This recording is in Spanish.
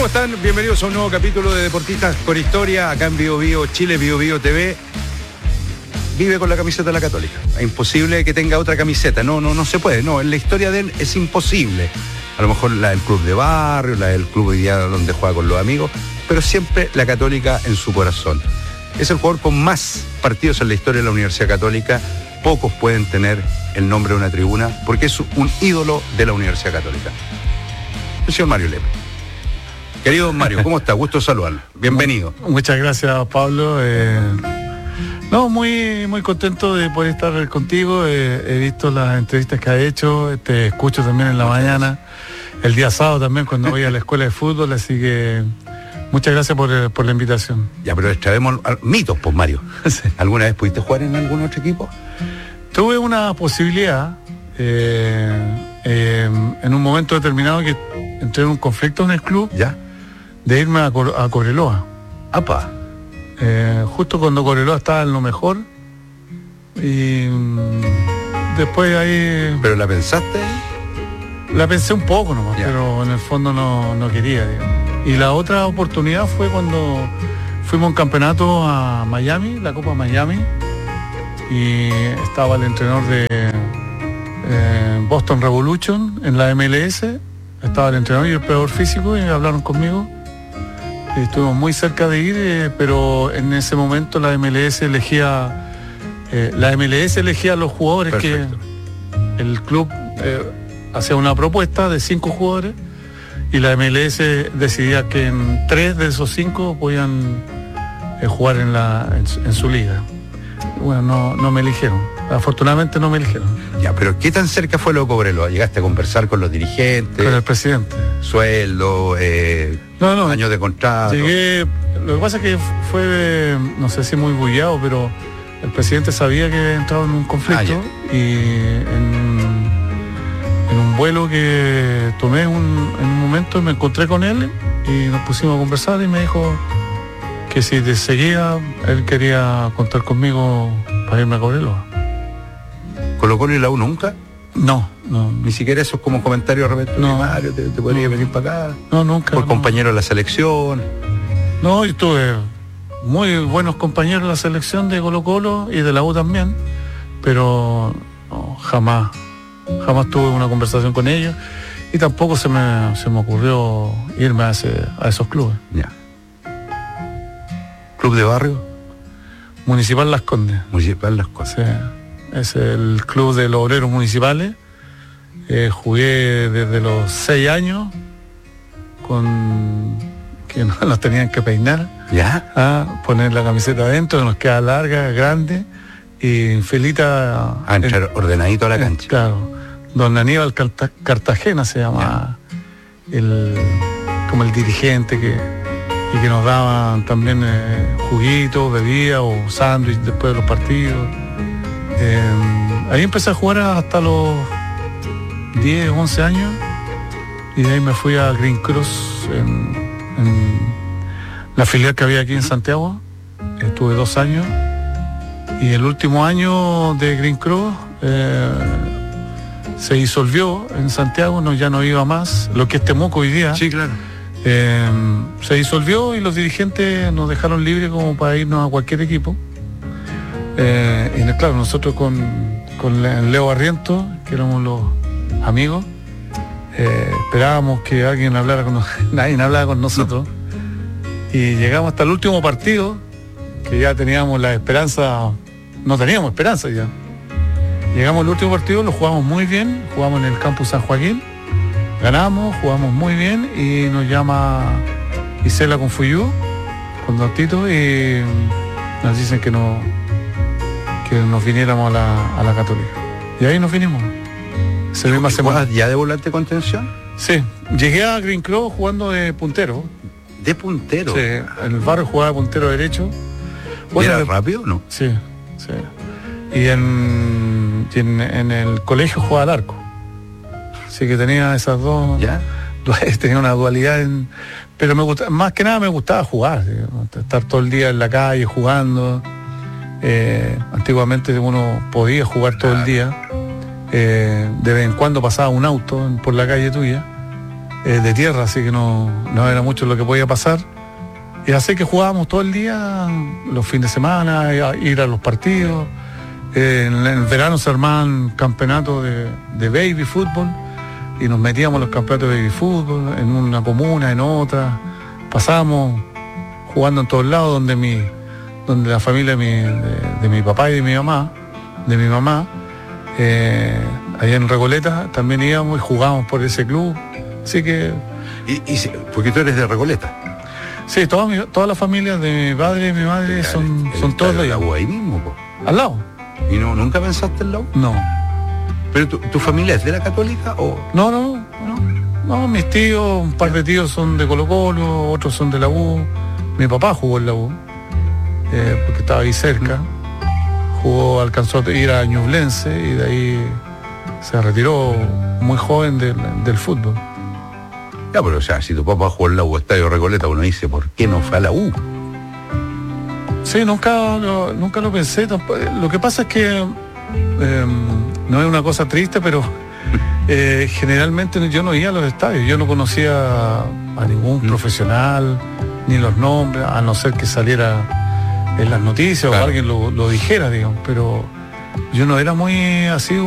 ¿Cómo están? Bienvenidos a un nuevo capítulo de Deportistas con Historia, acá en Bio Bio Chile, Bio Bio TV. Vive con la camiseta de la Católica. Es imposible que tenga otra camiseta. No se puede. No, en la historia de él es imposible. A lo mejor la del club de barrio, la del club hoy día donde juega con los amigos, pero siempre la Católica en su corazón. Es el jugador con más partidos en la historia de la Universidad Católica. Pocos pueden tener el nombre de una tribuna porque es un ídolo de la Universidad Católica. El señor Mario Lepe. Querido Mario, ¿cómo está? Gusto saludarlo. Bienvenido. Muchas gracias, Pablo. Muy contento de poder estar contigo. He visto las entrevistas que has hecho, te escucho también en la mañana, el día sábado también cuando voy a la escuela de fútbol, así que muchas gracias por la invitación. Ya, pero extraemos mitos, pues, Mario. Sí. ¿Alguna vez pudiste jugar en algún otro equipo? Tuve una posibilidad en un momento determinado que entré en un conflicto en el club. ¿Ya? De irme a Cobreloa. ¡Apa! Justo cuando Cobreloa estaba en lo mejor. Y después ahí... ¿Pero la pensaste? La pensé un poco nomás, ya. Pero en el fondo no quería, digamos. Y la otra oportunidad fue cuando fuimos a un campeonato a Miami, la Copa Miami, y estaba el entrenador de Boston Revolution en la MLS. Estaba el entrenador y el preparador físico y hablaron conmigo. Estuvimos muy cerca de ir, pero en ese momento la MLS elegía a los jugadores. Perfecto. Que el club hacía una propuesta de 5 jugadores y la MLS decidía que en 3 de esos 5 podían jugar en su liga. Bueno, no me eligieron. Afortunadamente no me eligieron. Ya, pero ¿qué tan cerca fue lo de Cobreloa? ¿Llegaste a conversar con los dirigentes? Con el presidente. ¿Sueldo? ¿Años de contrato? Llegué, lo que pasa es que fue, no sé si muy bullado, pero el presidente sabía que había entrado en un conflicto y en un vuelo que tomé en un momento me encontré con él y nos pusimos a conversar y me dijo que si seguía, él quería contar conmigo para irme a Cobreloa. ¿Colo-Colo y la U nunca? No. Ni siquiera esos como comentarios de repente. No. Mario, te podría venir para acá. No, nunca. Por compañero de la selección. No, y tuve muy buenos compañeros de la selección de Colo-Colo y de la U también, pero no, jamás tuve una conversación con ellos y tampoco se me ocurrió irme a esos clubes. Ya. ¿Club de barrio? Municipal Las Condes. Municipal Las Condes. Sí. Es el club de los obreros municipales. Jugué desde los 6 años con que nos tenían que peinar. ¿Ya? A poner la camiseta adentro, nos queda larga, grande y en filita. A entrar ordenadito a la cancha. Claro. Don Aníbal Cartagena se llama como el dirigente y que nos daban también juguitos, bebidas o sándwich después de los partidos. Ahí empecé a jugar hasta los 10, 11 años y de ahí me fui a Green Cross en la filial que había aquí en Santiago. Estuve 2 años y el último año de Green Cross se disolvió en Santiago, ya no iba más, lo que es Temuco hoy día. Sí, claro. Se disolvió y los dirigentes nos dejaron libres como para irnos a cualquier equipo. Y claro, nosotros con Leo Barrientos, que éramos los amigos, esperábamos que alguien hablara con nosotros. Nadie hablaba con nosotros. Y llegamos hasta el último partido, que ya teníamos la esperanza, no teníamos esperanza ya. Llegamos al último partido, lo jugamos muy bien, jugamos en el campus San Joaquín, ganamos, jugamos muy bien y nos llama Isela Confuyú con Don Tito y nos dicen que nos viniéramos a la Católica. Y ahí nos vinimos. Esa misma semana. ¿Ya de volante contención? Sí, llegué a Green Cross jugando de puntero. ¿De puntero? Sí, en el barrio jugaba de puntero derecho. Bueno, ¿era rápido o no? Sí. Y en el colegio jugaba al arco. Así que tenía esas dos. ¿Ya? Tenía una dualidad pero me gusta, más que nada me gustaba jugar, estar todo el día en la calle jugando. Antiguamente uno podía jugar todo el día. De vez en cuando pasaba un auto por la calle tuya de tierra, así que no era mucho lo que podía pasar. Y así que jugábamos todo el día, los fines de semana, ir a los partidos. En el verano se armaban campeonatos de baby fútbol y nos metíamos en los campeonatos de baby fútbol, en una comuna, en otra. Pasábamos jugando en todos lados, donde la familia de mi papá y de mi mamá, allá en Recoleta también íbamos y jugábamos por ese club. Así que... Porque tú eres de Recoleta. Sí, toda la familia de mi padre y mi madre son todos de allá. Ahí mismo, po. ¿Al lado? ¿Y nunca pensaste en la U? No. ¿Pero tu familia es de la Católica o...? No, mis tíos, un par de tíos son de Colo-Colo, otros son de la U. Mi papá jugó en la U, porque estaba ahí cerca. Alcanzó a ir a Ñublense y de ahí se retiró muy joven del fútbol. Ya, pero o sea, si tu papá jugó en la U, Estadio Recoleta, uno dice, ¿por qué no fue a la U? Sí, nunca lo pensé. Lo que pasa es que no es una cosa triste, pero generalmente yo no iba a los estadios. Yo no conocía a ningún profesional, ni los nombres, a no ser que saliera en las noticias, claro, o alguien lo dijera, digamos. Pero yo no era muy así